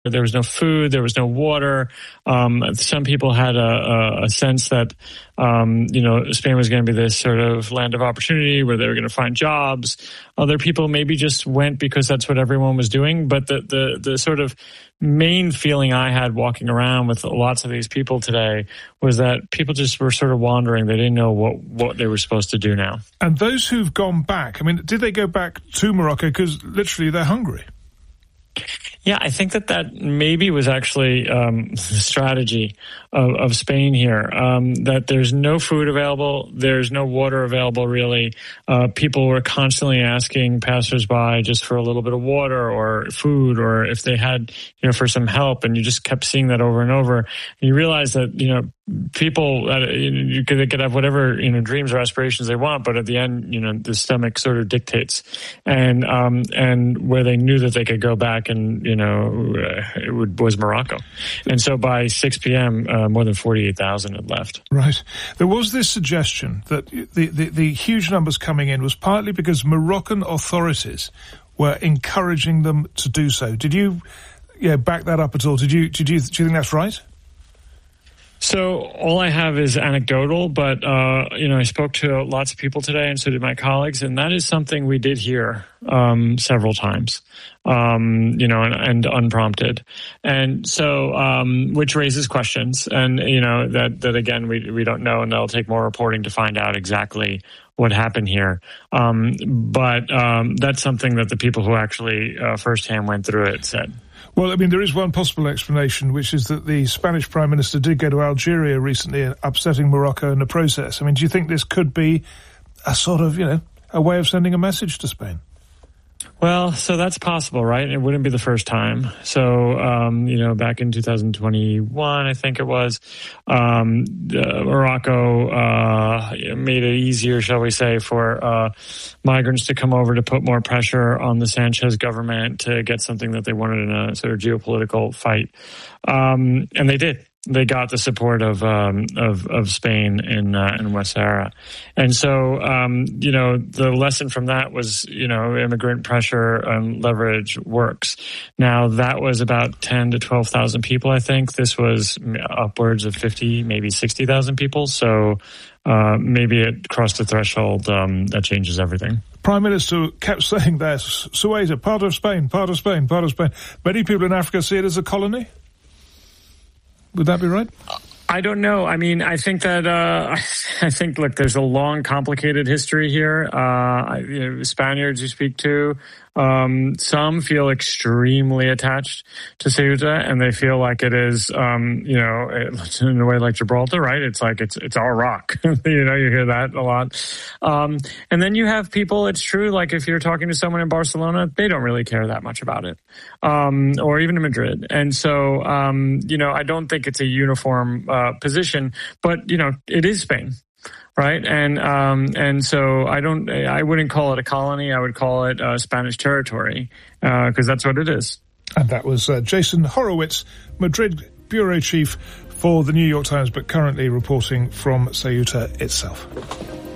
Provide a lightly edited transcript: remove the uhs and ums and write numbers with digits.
There was no food. There was no water. Some people had a sense that, Spain was going to be this sort of land of opportunity where they were going to find jobs. Other people maybe just went because that's what everyone was doing. But the sort of main feeling I had walking around with lots of these people today was that people just were sort of wandering. They didn't know what they were supposed to do now. And those who've gone back, I mean, did they go back to Morocco? Because literally they're hungry. Yeah, I think that maybe was actually the strategy of Spain here, that there's no food available, there's no water available really. People were constantly asking passersby just for a little bit of water or food, or if they had, for some help, and you just kept seeing that over and over. And you realize that, people, they could have whatever, dreams or aspirations they want, but at the end, the stomach sort of dictates. And where they knew that they could go back and, was Morocco. And so by 6 p.m., more than 48,000 had left. Right. There was this suggestion that the huge numbers coming in was partly because Moroccan authorities were encouraging them to do so. Did you back that up at all? Do you think that's right? So all I have is anecdotal, but, I spoke to lots of people today, and so did my colleagues, and that is something we did hear several times, and unprompted. And so, which raises questions, and, that again, we don't know, and that'll take more reporting to find out exactly what happened here. But that's something that the people who actually firsthand went through it said. Well, I mean, there is one possible explanation, which is that the Spanish Prime Minister did go to Algeria recently, upsetting Morocco in the process. I mean, do you think this could be a sort of, a way of sending a message to Spain? Well, so that's possible, right? It wouldn't be the first time. So, back in 2021, I think it was, Morocco made it easier, shall we say, for migrants to come over to put more pressure on the Sanchez government to get something that they wanted in a sort of geopolitical fight. And they did. They got the support of Spain in West Sahara. And so, the lesson from that was, immigrant pressure and leverage works. Now, that was about 10 to 12,000 people, I think. This was upwards of 50, maybe 60,000 people. So, maybe it crossed the threshold, that changes everything. Prime Minister kept saying that Ceuta, part of Spain, part of Spain, part of Spain. Many people in Africa see it as a colony. Would that be right? I don't know. I mean, I think that, look, there's a long, complicated history here. Spaniards you speak to, some feel extremely attached to Ceuta, and they feel like it is, it's in a way like Gibraltar, right? It's like, it's our rock. You hear that a lot. And then you have people, it's true, like if you're talking to someone in Barcelona, they don't really care that much about it. Or even in Madrid. And so, I don't think it's a uniform, position, but, it is Spain. Right. And so I wouldn't call it a colony. I would call it Spanish territory, because that's what it is. And that was Jason Horowitz, Madrid bureau chief for the New York Times, but currently reporting from Ceuta itself.